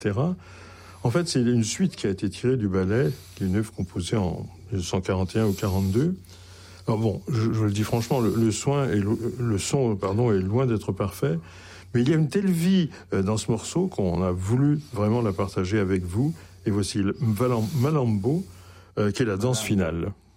En fait, c'est une suite qui a été tirée du ballet, qui est une œuvre composée en 1941 ou 42. Alors bon, je le dis franchement, le son est loin d'être parfait, mais il y a une telle vie dans ce morceau qu'on a voulu vraiment la partager avec vous. Et voici Malambo, qui est la danse finale.